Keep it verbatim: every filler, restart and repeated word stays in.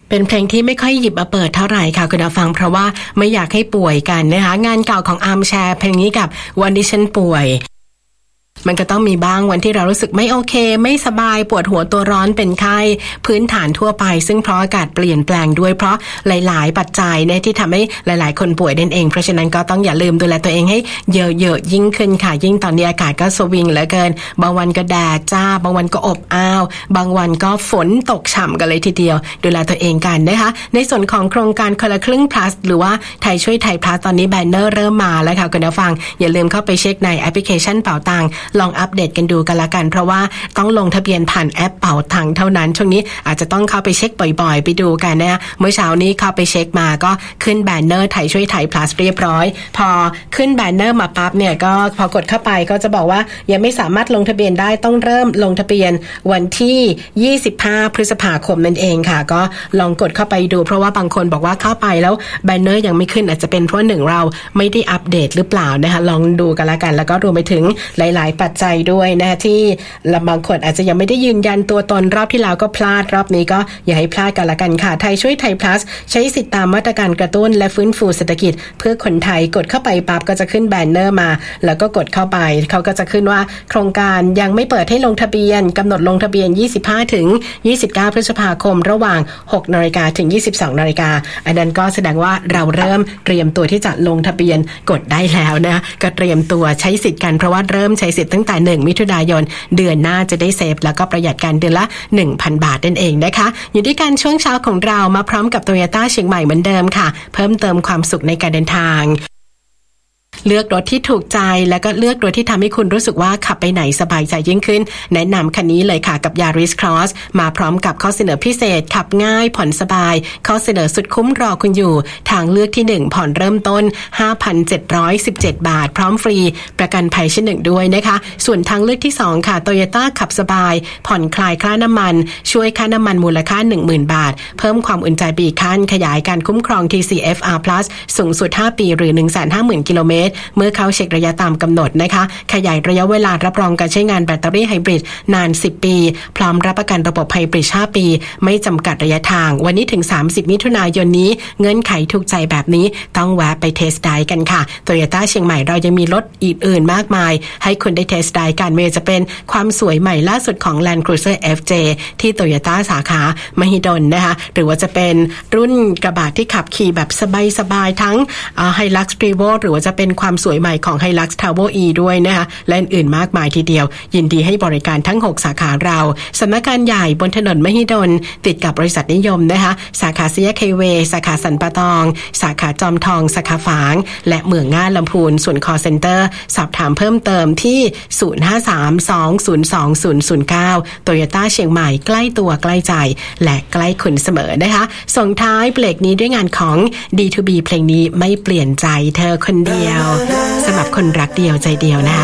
เป็นเพลงที่ไม่ค่อยหยิบมาเปิดเท่าไหร่ค่ะคุณผู้ฟังเพราะว่าไม่อยากให้ป่วยกันนะคะงานเก่าของอาร์มแชร์เพลงนี้กับวันที่ฉันป่วยมันก็ต้องมีบ้างวันที่เรารู้สึกไม่โอเคไม่สบายปวดหัวตัวร้อนเป็นไข้พื้นฐานทั่วไปซึ่งเพราะอากาศเปลี่ยนแปลงด้วยเพราะหลายๆปัจจัยเนี่ยที่ทำให้หลายๆคนป่วยนั่นเองเพราะฉะนั้นก็ต้องอย่าลืมดูแลตัวเองให้เยอะๆยิ่งขึ้นค่ะยิ่งตอนนี้อากาศก็สวิงเหลือเกินบางวันก็แดดจ้าบางวันก็อบอ้าวบางวันก็ฝนตกฉ่ำกันเลยทีเดียวดูแลตัวเองกันนะคะในส่วนของโครงการคนละครึ่ง plus หรือว่าไทยช่วยไทย plus ตอนนี้แบนเนอร์เริ่มมาแล้วค่ะคุณผู้ฟังอย่าลืมเข้าไปเช็คในแอปพลิเคชันเป๋าตังลองอัปเดตกันดูกันละกันเพราะว่าต้องลงทะเบียนผ่านแอปเป๋าตังเท่านั้นช่วงนี้อาจจะต้องเข้าไปเช็คบ่อยๆไปดูกันนะเมื่อเช้านี้เข้าไปเช็คมาก็ขึ้นแบนเนอร์ไทยช่วยไทย plus เรียบร้อยพอขึ้นแบนเนอร์มาปั๊บเนี่ยก็พอกดเข้าไปก็จะบอกว่ายังไม่สามารถลงทะเบียนได้ต้องเริ่มลงทะเบียนวันที่ยี่สิบห้าพฤษภาคมนั่นเองค่ะก็ลองกดเข้าไปดูเพราะว่าบางคนบอกว่าเข้าไปแล้วแบนเนอร์ยังไม่ขึ้นอาจจะเป็นเพราะหนึ่งเราไม่ได้อัปเดตหรือเปล่านะคะลองดูกันละกันแล้วก็รวมไปถึงหลายๆปัจจัยด้วยนะที่บางคนอาจจะยังไม่ได้ยืนยันตัวตนรอบที่แล้วก็พลาดรอบนี้ก็อย่าให้พลาดกันละกันค่ะไทยช่วยไทย plus ใช้สิทธิตามมาตรการกระตุ้นและฟื้นฟูเศรษฐกิจเพื่อคนไทยกดเข้าไปปั๊บก็จะขึ้นแบนเนอร์มาแล้วก็กดเข้าไปเขาก็จะขึ้นว่าโครงการยังไม่เปิดให้ลงทะเบียนกำหนดลงทะเบียนยี่สิบห้าถึงยี่สิบเก้าพฤษภาคมระหว่าง หกนาฬิกา ถึง ยี่สิบสองนาฬิกาอันนั้นก็แสดงว่าเราเริ่มเตรียมตัวที่จะลงทะเบียนกดได้แล้วนะก็เตรียมตัวใช้สิทธิ์กันเพราะว่าเริ่มใช้สิทธิ์ตั้งแต่หนึ่งมิถุนายนเดือนหน้าจะได้เซฟแล้วก็ประหยัดกันเดือนละ หนึ่งพัน บาทนั่นเองนะคะอยู่ด้วยกันช่วงเช้าของเรามาพร้อมกับ Toyota เชียงใหม่เหมือนเดิมค่ะเพิ่มเติมความสุขในการเดินทางเลือกรถที่ถูกใจแล้วก็เลือกรถที่ทำให้คุณรู้สึกว่าขับไปไหนสบายใจยิ่งขึ้นแนะนำคันนี้เลยค่ะกับ Yaris Cross มาพร้อมกับข้อเสนอพิเศษขับง่ายผ่อนสบายข้อเสนอสุดคุ้มรอคุณอยู่ทางเลือกที่หนึ่งผ่อนเริ่มต้น ห้าพันเจ็ดร้อยสิบเจ็ด บาทพร้อมฟรีประกันภัยชั้นหนึ่งด้วยนะคะส่วนทางเลือกที่สองค่ะ Toyota ขับสบายผ่อนคลายค่าน้ำมันช่วยค่าน้ำมันมูลค่า หนึ่งหมื่น บาทเพิ่มความอุ่นใจปีขั้นขยายการคุ้มครอง ที ซี เอฟ อาร์ plus สูงสุดห้าปีหรือ หนึ่งแสนห้าหมื่น กิโลเมตรเมื่อเข้าเช็คระยะตามกำหนดนะคะขยายระยะเวลารับรองการใช้งานแบตเตอรี่ไฮบริดนานสิบปีพร้อมรับประกันระบบไฮบริดห้าปีไม่จำกัดระยะทางวันนี้ถึงสามสิบมิถุนายนนี้เงื่อนไขถูกใจแบบนี้ต้องแวะไปเทสต์ไดร์กันค่ะ Toyota เชียงใหม่เรายังมีรถอื่นๆมากมายให้คุณได้เทสต์ไดร์กันไม่ว่าจะเป็นความสวยใหม่ล่าสุดของ Land Cruiser เอฟ เจ ที่ Toyota สาขามหิดลนะคะหรือว่าจะเป็นรุ่นกระบะที่ขับขี่แบบสบายๆทั้ง Hilux Revo หรือว่าจะเป็นความสวยใหม่ของ Hilux Turbo E ด้วยนะคะและอื่นๆมากมายทีเดียวยินดีให้บริการทั้งหกสาขาเราสำนักงานใหญ่บนถนนมหิดลติดกับบริษัทนิยมนะคะสาขาสี่แยกไฮเวย์สาขาสันปะตองสาขาจอมทองสาขาฝางและเมืองง่าลำพูนส่วน call center สอบถามเพิ่มเติมที่ศูนย์ ห้า สาม สอง ศูนย์ สอง ศูนย์ ศูนย์ เก้า Toyota เชียงใหม่ใกล้ตัวใกล้ใจและใกล้คุณเสมอนะคะส่งท้ายเบรกนี้ด้วยงานของ ดี ทู บี เพลงนี้ไม่เปลี่ยนใจเธอคนเดียวสำหรับคนรักเดียวใจเดียวนะคะ